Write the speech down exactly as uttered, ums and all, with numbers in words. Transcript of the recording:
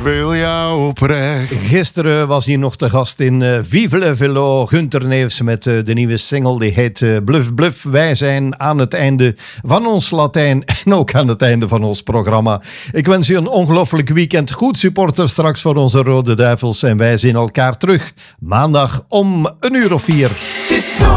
wil jou oprecht. Gisteren was hij nog te gast in uh, Vive le Velo. Gunter Neefs met uh, de nieuwe single. Die heet uh, Bluff Bluff. Wij zijn aan het einde van ons Latijn. En ook aan het einde van ons programma. Ik wens u een ongelooflijk weekend. Goed supporter straks voor onze Rode Duivels. En wij zien elkaar terug maandag om een uur of vier.